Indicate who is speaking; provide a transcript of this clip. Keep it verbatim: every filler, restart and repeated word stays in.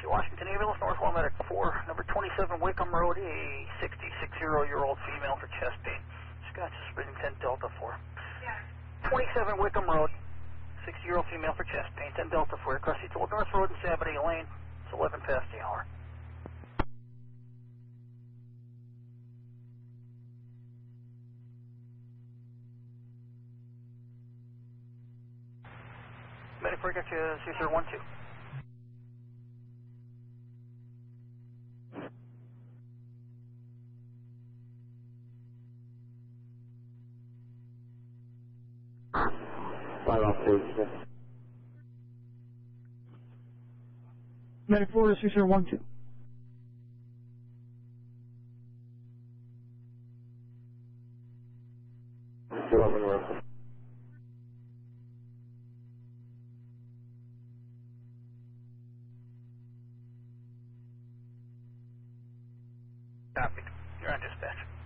Speaker 1: Taxi, Washington Ambulance, Northwell Medic four, number twenty-seven Wickham Road, a sixty-six-year-old female for chest pain. Scott suspending ten Delta four. Yeah. twenty-seven Wickham Road, sixty-year-old female for chest pain, ten Delta four, across the Old North Road and Sabbaty Lane. It's eleven past the hour. Medic four, got you six zero one two.
Speaker 2: Five off two.
Speaker 3: Medic four, six zero one two.
Speaker 2: eleven one.
Speaker 1: Copy. You're on dispatch.